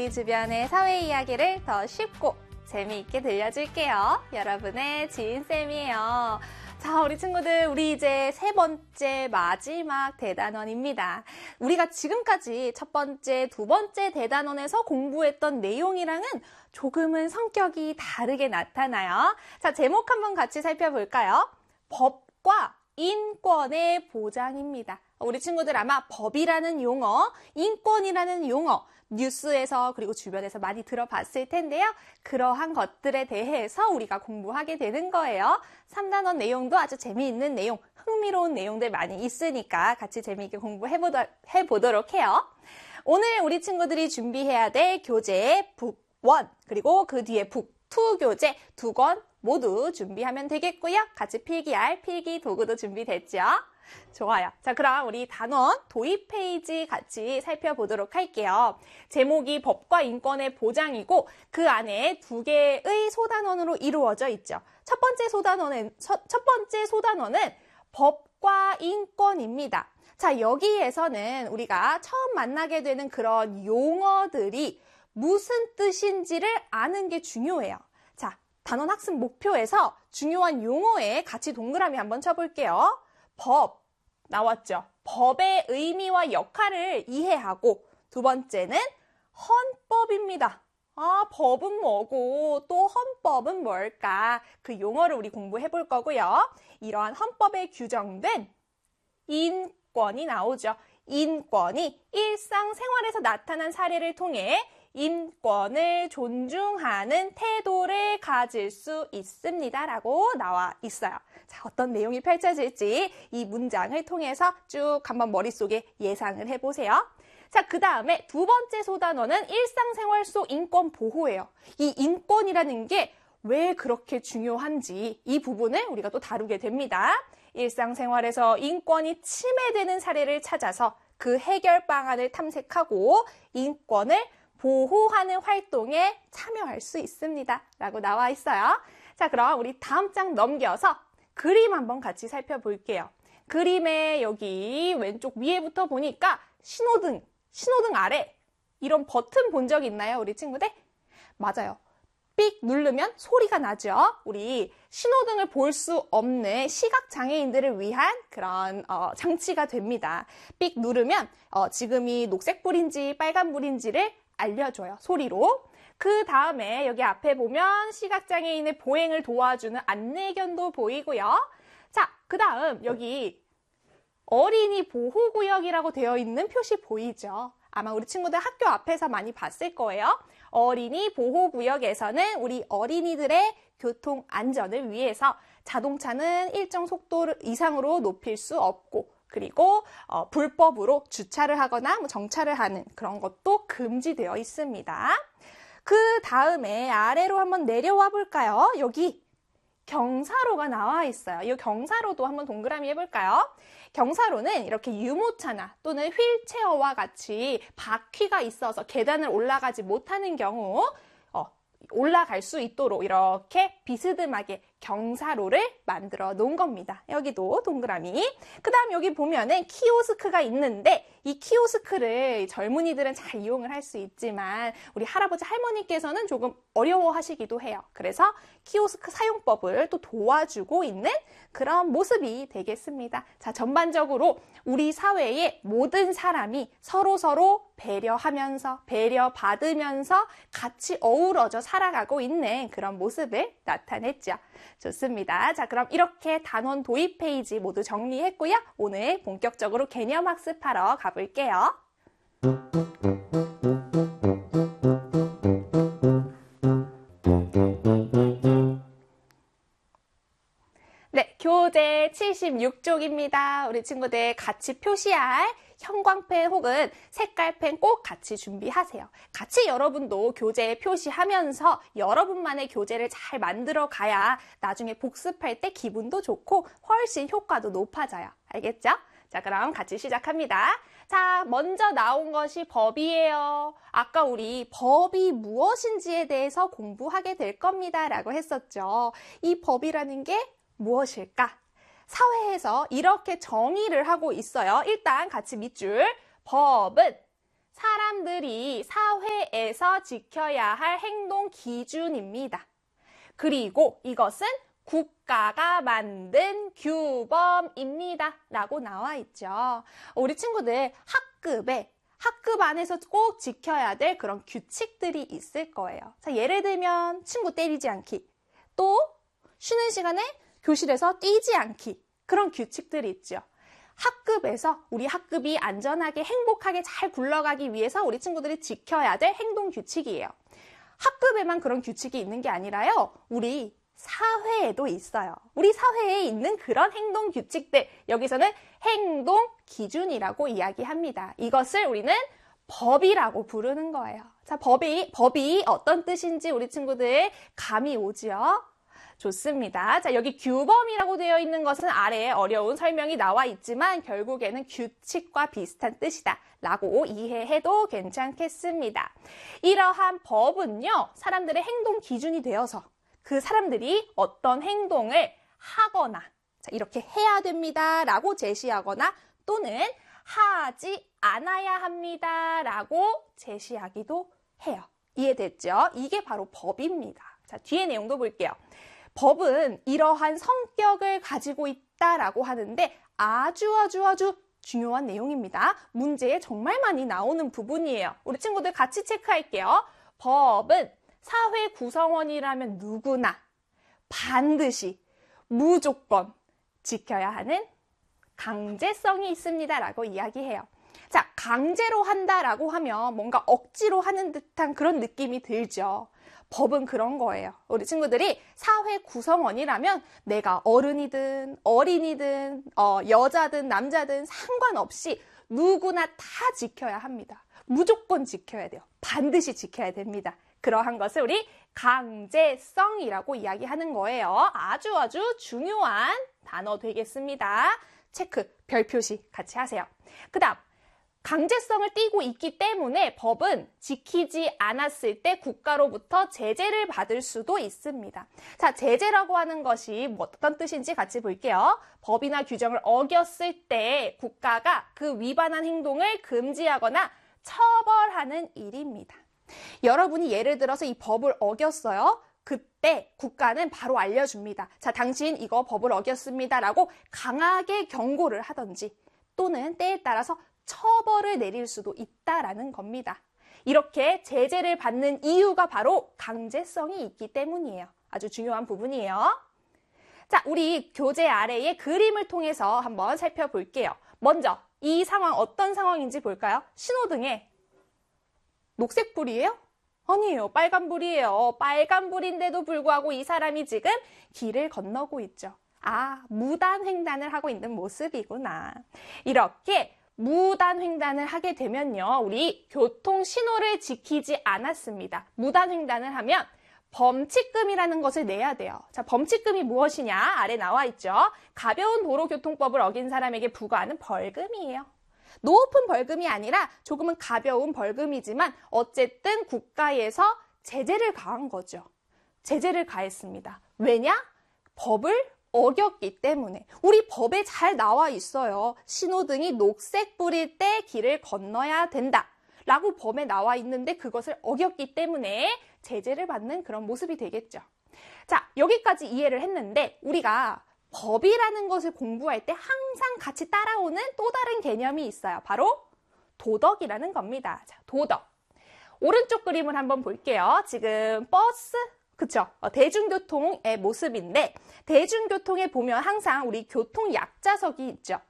우리 주변의 사회 이야기를 더 쉽고 재미있게 들려줄게요. 여러분의 지인쌤이에요. 자, 우리 친구들, 우리 이제 세 번째 마지막 대단원입니다. 우리가 지금까지 첫 번째, 두 번째 대단원에서 공부했던 내용이랑은 조금은 성격이 다르게 나타나요. 자, 제목 한번 같이 살펴볼까요? 법과 인권의 보장입니다. 우리 친구들 아마 법이라는 용어, 인권이라는 용어, 뉴스에서 그리고 주변에서 많이 들어봤을 텐데요. 그러한 것들에 대해서 우리가 공부하게 되는 거예요. 3단원 내용도 아주 재미있는 내용, 흥미로운 내용들 많이 있으니까 같이 재미있게 공부해보도록 해요. 오늘 우리 친구들이 준비해야 될 교재 북 1, 그리고 그 뒤에 북 2 교재 2권 모두 준비하면 되겠고요. 같이 필기할 필기 도구도 준비됐죠? 좋아요. 자, 그럼 우리 단원 도입 페이지 같이 살펴보도록 할게요. 제목이 법과 인권의 보장이고 그 안에 두 개의 소단원으로 이루어져 있죠. 첫 번째 소단원은 법과 인권입니다. 자, 여기에서는 우리가 처음 만나게 되는 그런 용어들이 무슨 뜻인지를 아는 게 중요해요. 자, 단원 학습 목표에서 중요한 용어에 같이 동그라미 한번 쳐볼게요. 법 나왔죠. 법의 의미와 역할을 이해하고 두 번째는 헌법입니다. 아, 법은 뭐고 또 헌법은 뭘까? 그 용어를 우리 공부해 볼 거고요. 이러한 헌법에 규정된 인권이 나오죠. 인권이 일상생활에서 나타난 사례를 통해 인권을 존중하는 태도를 가질 수 있습니다. 라고 나와 있어요. 자, 어떤 내용이 펼쳐질지 이 문장을 통해서 쭉 한번 머릿속에 예상을 해보세요. 자, 그 다음에 두 번째 소단원은 일상생활 속 인권 보호예요. 이 인권이라는 게 왜 그렇게 중요한지 이 부분을 우리가 또 다루게 됩니다. 일상생활에서 인권이 침해되는 사례를 찾아서 그 해결 방안을 탐색하고 인권을 보호하는 활동에 참여할 수 있습니다. 라고 나와 있어요. 자, 그럼 우리 다음 장 넘겨서 그림 한번 같이 살펴볼게요. 그림의 여기 왼쪽 위에부터 보니까 신호등 아래 이런 버튼 본 적 있나요? 우리 친구들? 맞아요. 삑 누르면 소리가 나죠. 우리 신호등을 볼 수 없는 시각장애인들을 위한 그런 장치가 됩니다. 삑 누르면 지금이 녹색불인지 빨간불인지를 알려줘요. 소리로. 그 다음에 여기 앞에 보면 시각장애인의 보행을 도와주는 안내견도 보이고요. 자, 그 다음 여기 어린이 보호구역이라고 되어 있는 표시 보이죠? 아마 우리 친구들 학교 앞에서 많이 봤을 거예요. 어린이 보호구역에서는 우리 어린이들의 교통 안전을 위해서 자동차는 일정 속도 이상으로 높일 수 없고 그리고 불법으로 주차를 하거나 정차를 하는 그런 것도 금지되어 있습니다. 그 다음에 아래로 한번 내려와 볼까요? 여기 경사로가 나와 있어요. 이 경사로도 한번 동그라미 해볼까요? 경사로는 이렇게 유모차나 또는 휠체어와 같이 바퀴가 있어서 계단을 올라가지 못하는 경우 올라갈 수 있도록 이렇게 비스듬하게 경사로를 만들어 놓은 겁니다. 여기도 동그라미. 그 다음 여기 보면은 키오스크가 있는데 이 키오스크를 젊은이들은 잘 이용을 할 수 있지만 우리 할아버지 할머니께서는 조금 어려워하시기도 해요. 그래서 키오스크 사용법을 또 도와주고 있는 그런 모습이 되겠습니다. 자, 전반적으로 우리 사회의 모든 사람이 서로 배려하면서 배려받으면서 같이 어우러져 살아가고 있는 그런 모습을 나타냈죠. 좋습니다. 자, 그럼 이렇게 단원 도입 페이지 모두 정리했고요. 오늘 본격적으로 개념 학습하러 가볼게요. 네, 교재 76쪽입니다. 우리 친구들 같이 표시할 형광펜 혹은 색깔펜 꼭 같이 준비하세요. 같이 여러분도 교재에 표시하면서 여러분만의 교재를 잘 만들어 가야 나중에 복습할 때 기분도 좋고 훨씬 효과도 높아져요. 알겠죠? 자, 그럼 같이 시작합니다. 자, 먼저 나온 것이 법이에요. 아까 우리 법이 무엇인지에 대해서 공부하게 될 겁니다. 라고 했었죠. 이 법이라는 게 무엇일까? 사회에서 이렇게 정의를 하고 있어요. 일단 같이 밑줄. 법은 사람들이 사회에서 지켜야 할 행동 기준입니다. 그리고 이것은 국가가 만든 규범입니다. 라고 나와 있죠. 우리 친구들 학급 안에서 꼭 지켜야 될 그런 규칙들이 있을 거예요. 자, 예를 들면 친구 때리지 않기, 또 쉬는 시간에 교실에서 뛰지 않기, 그런 규칙들이 있죠. 학급에서 우리 학급이 안전하게 행복하게 잘 굴러가기 위해서 우리 친구들이 지켜야 될 행동 규칙이에요. 학급에만 그런 규칙이 있는 게 아니라요. 우리 사회에도 있어요. 우리 사회에 있는 그런 행동 규칙들, 여기서는 행동 기준이라고 이야기합니다. 이것을 우리는 법이라고 부르는 거예요. 자, 법이 어떤 뜻인지 우리 친구들 감이 오죠? 좋습니다. 자, 여기 규범이라고 되어 있는 것은 아래에 어려운 설명이 나와 있지만 결국에는 규칙과 비슷한 뜻이다 라고 이해해도 괜찮겠습니다. 이러한 법은요, 사람들의 행동 기준이 되어서 그 사람들이 어떤 행동을 하거나, 자, 이렇게 해야 됩니다 라고 제시하거나 또는 하지 않아야 합니다 라고 제시하기도 해요. 이해됐죠? 이게 바로 법입니다. 자, 뒤에 내용도 볼게요. 법은 이러한 성격을 가지고 있다라고 하는데 아주 중요한 내용입니다. 문제에 정말 많이 나오는 부분이에요. 우리 친구들 같이 체크할게요. 법은 사회 구성원이라면 누구나 반드시 무조건 지켜야 하는 강제성이 있습니다 라고 이야기해요. 자, 강제로 한다라고 하면 뭔가 억지로 하는 듯한 그런 느낌이 들죠. 법은 그런 거예요. 우리 친구들이 사회 구성원이라면 내가 어른이든 어린이든 여자든 남자든 상관없이 누구나 다 지켜야 합니다. 무조건 지켜야 돼요. 반드시 지켜야 됩니다. 그러한 것을 우리 강제성이라고 이야기하는 거예요. 아주 중요한 단어 되겠습니다. 체크, 별 표시 같이 하세요. 그 다음, 강제성을 띠고 있기 때문에 법은 지키지 않았을 때 국가로부터 제재를 받을 수도 있습니다. 자, 제재라고 하는 것이 어떤 뜻인지 같이 볼게요. 법이나 규정을 어겼을 때 국가가 그 위반한 행동을 금지하거나 처벌하는 일입니다. 여러분이 예를 들어서 이 법을 어겼어요. 그때 국가는 바로 알려줍니다. 자, 당신 이거 법을 어겼습니다 라고 강하게 경고를 하던지 또는 때에 따라서 처벌을 내릴 수도 있다라는 겁니다. 이렇게 제재를 받는 이유가 바로 강제성이 있기 때문이에요. 아주 중요한 부분이에요. 자, 우리 교재 아래의 그림을 통해서 한번 살펴볼게요. 먼저 이 상황 어떤 상황인지 볼까요? 신호등에 녹색불이에요? 아니에요. 빨간불이에요. 빨간불인데도 불구하고 이 사람이 지금 길을 건너고 있죠. 아, 무단횡단을 하고 있는 모습이구나. 이렇게 무단횡단을 하게 되면요, 우리 교통신호를 지키지 않았습니다. 무단횡단을 하면 범칙금이라는 것을 내야 돼요. 자, 범칙금이 무엇이냐? 아래 나와 있죠. 가벼운 도로교통법을 어긴 사람에게 부과하는 벌금이에요. 높은 벌금이 아니라 조금은 가벼운 벌금이지만 어쨌든 국가에서 제재를 가한 거죠. 제재를 가했습니다. 왜냐? 법을 어겼기 때문에. 우리 법에 잘 나와 있어요. 신호등이 녹색불일 때 길을 건너야 된다 라고 법에 나와 있는데 그것을 어겼기 때문에 제재를 받는 그런 모습이 되겠죠. 자, 여기까지 이해를 했는데 우리가 법이라는 것을 공부할 때 항상 같이 따라오는 또 다른 개념이 있어요. 바로 도덕이라는 겁니다. 자, 도덕. 오른쪽 그림을 한번 볼게요. 지금 버스, 그쵸? 대중교통의 모습인데 대중교통에 보면 항상 우리 교통약자석이 있죠.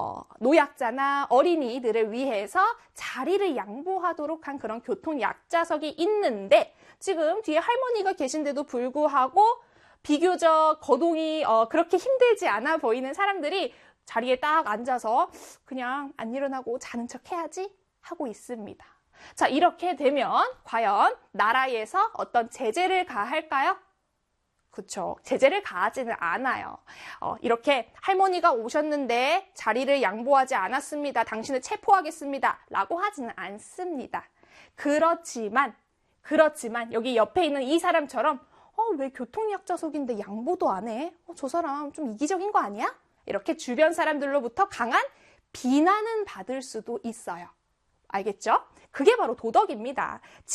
노약자나 어린이들을 위해서 자리를 양보하도록 한 그런 교통약자석이 있는데 지금 뒤에 할머니가 계신데도 불구하고 비교적 거동이 그렇게 힘들지 않아 보이는 사람들이 자리에 딱 앉아서 그냥 안 일어나고 자는 척 해야지 하고 있습니다. 자, 이렇게 되면 과연 나라에서 어떤 제재를 가할까요? 그쵸. 제재를 가하지는 않아요. 이렇게 할머니가 오셨는데 자리를 양보하지 않았습니다. 당신을 체포하겠습니다. 라고 하지는 않습니다. 그렇지만 여기 옆에 있는 이 사람처럼 왜 교통약자석인데 양보도 안 해? 저 사람 좀 이기적인 거 아니야? 이렇게 주변 사람들로부터 강한 비난은 받을 수도 있어요. 알겠죠? 그게 바로 도덕입니다.